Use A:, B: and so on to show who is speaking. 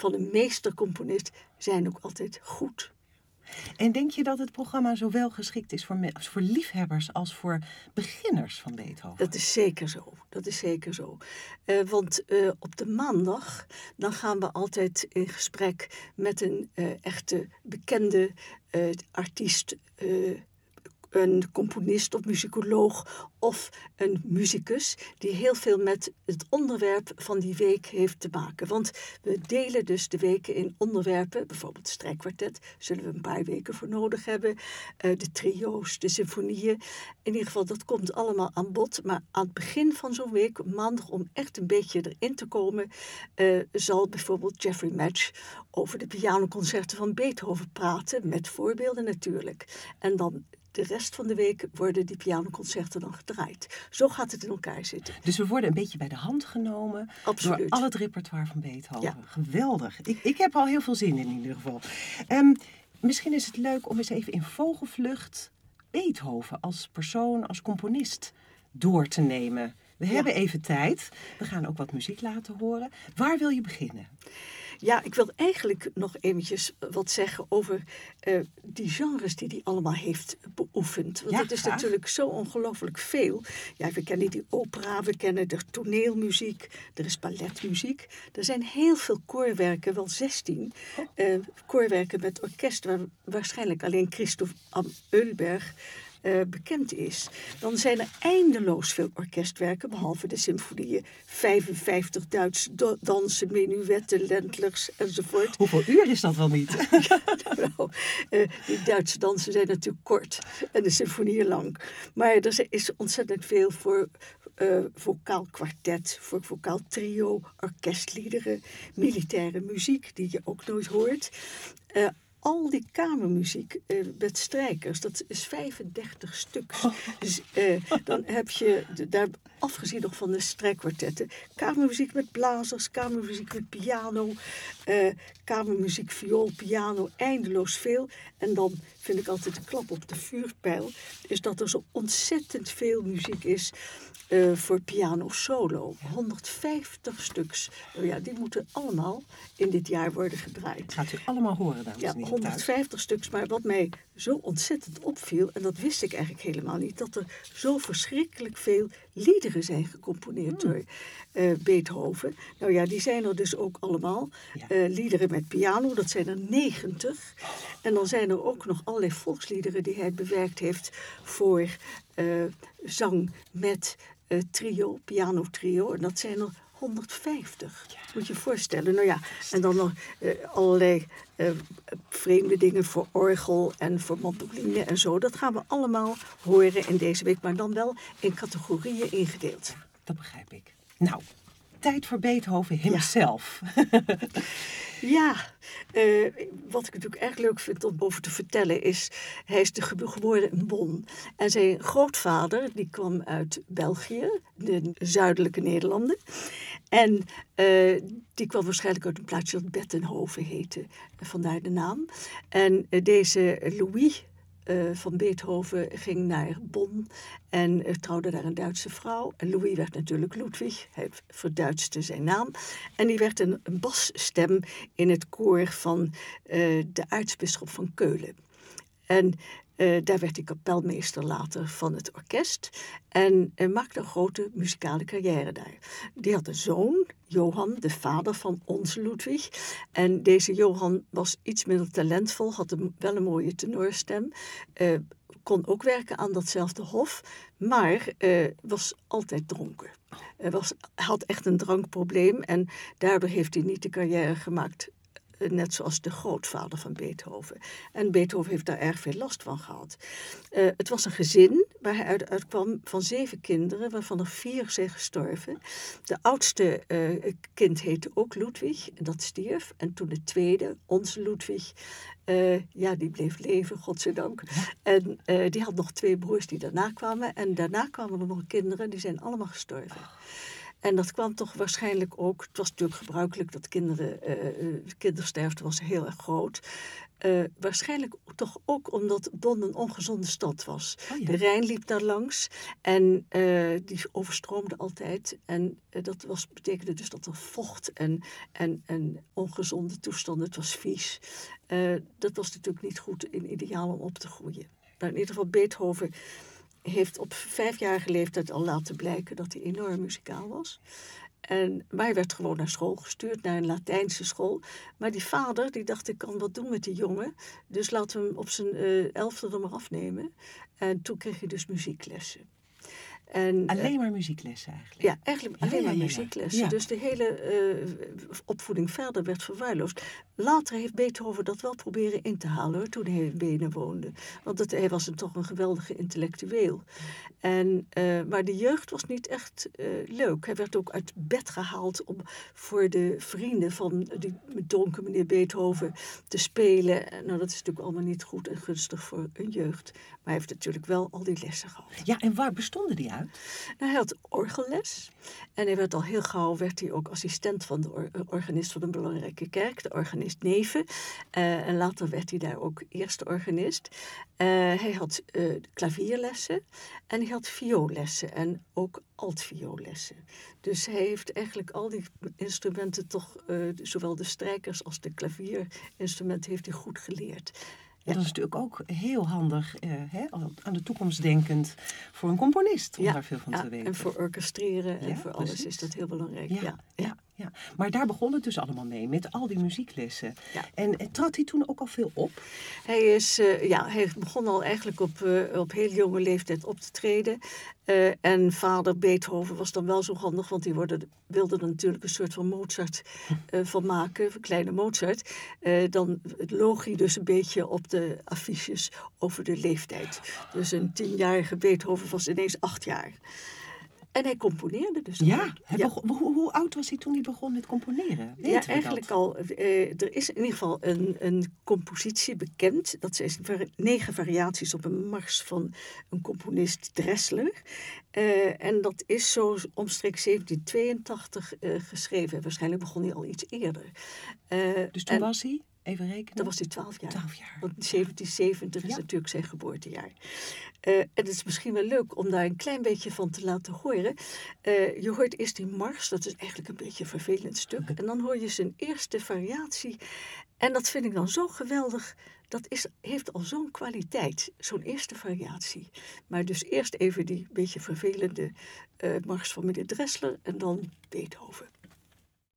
A: van een meestercomponist zijn ook altijd goed.
B: En denk je dat het programma zowel geschikt is voor liefhebbers als voor beginners van Beethoven?
A: Dat is zeker zo. Dat is zeker zo. Want op de maandag dan gaan we altijd in gesprek met een echte bekende artiest, een componist of muzikoloog of een muzikus die heel veel met het onderwerp van die week heeft te maken. Want we delen dus de weken in onderwerpen, bijvoorbeeld het strijkkwartet, zullen we een paar weken voor nodig hebben, de trio's, de symfonieën. In ieder geval, dat komt allemaal aan bod. Maar aan het begin van zo'n week, maandag, om echt een beetje erin te komen, zal bijvoorbeeld Jeffrey Match over de pianoconcerten van Beethoven praten, met voorbeelden natuurlijk. En dan de rest van de week worden die pianoconcerten dan gedraaid. Zo gaat het in elkaar zitten.
B: Dus we worden een beetje bij de hand genomen.
A: Absoluut.
B: Door al het repertoire van Beethoven.
A: Ja.
B: Geweldig. Ik heb al heel veel zin in ieder geval. Misschien is het leuk om eens even in vogelvlucht Beethoven als persoon, als componist door te nemen. We hebben even tijd. We gaan ook wat muziek laten horen. Waar wil je beginnen?
A: Ja, ik wil eigenlijk nog eventjes wat zeggen over die genres die hij allemaal heeft beoefend. Want het is
B: graag.
A: natuurlijk zo ongelooflijk veel. Ja, we kennen die opera, we kennen de toneelmuziek, er is balletmuziek. Er zijn heel veel koorwerken, wel 16 koorwerken met orkest, waar waarschijnlijk alleen Christoph am Eulberg bekend is. Dan zijn er eindeloos veel orkestwerken, behalve de symfonieën. 55 Duitse dansen, menuetten, Ländlers enzovoort.
B: Hoeveel uur is dat wel niet?
A: Die Duitse dansen zijn natuurlijk kort en de symfonieën lang. Maar er is ontzettend veel voor vocaal kwartet, voor vocaal trio, orkestliederen, militaire muziek, die je ook nooit hoort. Al die kamermuziek met strijkers, dat is 35 stuks. Dus dan heb je, daar afgezien nog van de strijkkwartetten, kamermuziek met blazers, kamermuziek met piano, kamermuziek, viool, piano, eindeloos veel. En dan vind ik altijd de klap op de vuurpijl, is dat er zo ontzettend veel muziek is voor piano solo. 150 stuks. Nou ja, die moeten allemaal in dit jaar worden gedraaid.
B: Gaat u allemaal horen, dames en heren.
A: Ja, 150 stuks. Maar wat mij zo ontzettend opviel, en dat wist ik eigenlijk helemaal niet, dat er zo verschrikkelijk veel liederen zijn gecomponeerd door Beethoven. Nou ja, die zijn er dus ook allemaal. Liederen met piano, dat zijn er 90. En dan zijn er ook nog allerlei volksliederen die hij bewerkt heeft voor zang met trio, piano trio. En dat zijn er 150. Moet je je voorstellen. Nou ja, en dan nog allerlei vreemde dingen voor orgel en voor mandoline en zo. Dat gaan we allemaal horen in deze week, maar dan wel in categorieën ingedeeld.
B: Dat begrijp ik. Nou, tijd voor Beethoven himself.
A: Ja, wat ik natuurlijk erg leuk vind om over te vertellen is, hij is geboren in Bonn. En zijn grootvader, die kwam uit België, de zuidelijke Nederlanden. En die kwam waarschijnlijk uit een plaatsje dat Bettenhoven heette, vandaar de naam. En deze Louis van Beethoven ging naar Bonn en trouwde daar een Duitse vrouw. En Louis werd natuurlijk Ludwig, hij verduitste zijn naam. En die werd een basstem in het koor van de aartsbisschop van Keulen. En daar werd hij kapelmeester later van het orkest en maakte een grote muzikale carrière daar. Die had een zoon, Johan, de vader van onze Ludwig. En deze Johan was iets minder talentvol, had wel een mooie tenorstem, kon ook werken aan datzelfde hof, maar was altijd dronken. Had echt een drankprobleem en daardoor heeft hij niet de carrière gemaakt, net zoals de grootvader van Beethoven. En Beethoven heeft daar erg veel last van gehad. Het was een gezin waar hij uitkwam van 7 kinderen, waarvan er 4 zijn gestorven. De oudste kind heette ook Ludwig, en dat stierf. En toen de tweede, onze Ludwig, die bleef leven, godzijdank. En die had nog 2 broers die daarna kwamen. En daarna kwamen er nog kinderen, die zijn allemaal gestorven. En dat kwam toch waarschijnlijk ook... Het was natuurlijk gebruikelijk dat kindersterfte was heel erg groot. Waarschijnlijk toch ook omdat Bonn een ongezonde stad was.
B: Oh ja.
A: De Rijn liep daar langs en die overstroomde altijd. En dat betekende dus dat er vocht en ongezonde toestanden, het was vies. Dat was natuurlijk niet goed in ideaal om op te groeien. Maar in ieder geval Beethoven heeft op 5-jarige leeftijd al laten blijken dat hij enorm muzikaal was. Maar hij werd gewoon naar school gestuurd, naar een Latijnse school. Maar die vader die dacht, ik kan wat doen met die jongen. Dus laten we hem op zijn 11e er maar afnemen. En toen kreeg hij dus muzieklessen.
B: Alleen maar muzieklessen eigenlijk?
A: Ja, eigenlijk alleen maar muzieklessen.
B: Ja.
A: Dus de hele opvoeding verder werd verwaarloosd. Later heeft Beethoven dat wel proberen in te halen, hoor, toen hij in Wenen woonde. Want hij was toch een geweldige intellectueel. Maar de jeugd was niet echt leuk. Hij werd ook uit bed gehaald om voor de vrienden van die dronken meneer Beethoven te spelen. Nou, dat is natuurlijk allemaal niet goed en gunstig voor een jeugd. Maar hij heeft natuurlijk wel al die lessen gehad.
B: Ja, en waar bestonden die uit?
A: Nou, hij had orgelles en hij werd al heel gauw ook assistent van de organist van een belangrijke kerk, de organist Neven. En later werd hij daar ook eerste organist. Hij had klavierlessen en hij had vioollessen en ook altvioollessen. Dus hij heeft eigenlijk al die instrumenten toch, zowel de strijkers als de klavierinstrumenten, heeft hij goed geleerd.
B: Ja, dat is natuurlijk ook heel handig, aan de toekomst denkend voor een componist om daar veel van te weten.
A: En voor orchestreren en voor alles is dat heel belangrijk. Ja.
B: Maar daar begon het dus allemaal mee, met al die muzieklessen.
A: Ja.
B: En trad hij toen ook al veel op?
A: Hij begon al eigenlijk op heel jonge leeftijd op te treden. En vader Beethoven was dan wel zo handig, want die wilde er natuurlijk een soort van Mozart van maken, een kleine Mozart. Dan loog hij dus een beetje op de affiches over de leeftijd. Dus een 10-jarige Beethoven was ineens 8 jaar. En hij componeerde dus al.
B: Ja, hoe oud was hij toen hij begon met componeren?
A: Eigenlijk al. Er is in ieder geval een compositie bekend. Dat zijn 9 variaties op een mars van een componist Dressler. En dat is zo omstreeks 1782 geschreven. Waarschijnlijk begon hij al iets eerder.
B: Dus toen was hij? Even rekenen.
A: Dan was hij 12 jaar.
B: 12 jaar.
A: Want 1770 is natuurlijk zijn geboortejaar. En het is misschien wel leuk om daar een klein beetje van te laten horen. Je hoort eerst die mars, dat is eigenlijk een beetje een vervelend stuk. En dan hoor je zijn eerste variatie. En dat vind ik dan zo geweldig. Dat heeft al zo'n kwaliteit, zo'n eerste variatie. Maar dus eerst even die beetje vervelende mars van meneer Dressler en dan Beethoven.